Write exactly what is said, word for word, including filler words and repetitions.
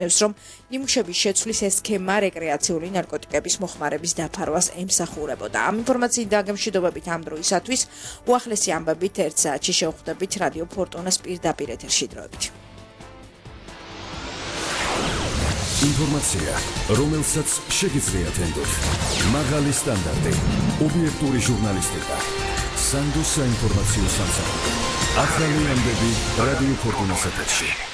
რომ ნიმუშების შეცვლის ეს სქემა რეკრეაციული ნარკოტიკების მოხმარების დაფარვას ემსახურებოდა. Ამ ინფორმაციით და გემშვიდობებით ამ დროისათვის უახლესი ამბებით ერთ საათში შევხვდებით რადიო ფორტუნას პირდაპირ ეთერში დროებით. ინფორმაცია, რომელსაც შეგიძლიათ ენდოთ. მაღალი სტანდარტი, ობიექტური ჟურნალისტიკა. სანდოს საინფორმაციო სამსახური. ახალი ამბები რადიო ფორტუნას ეთერში.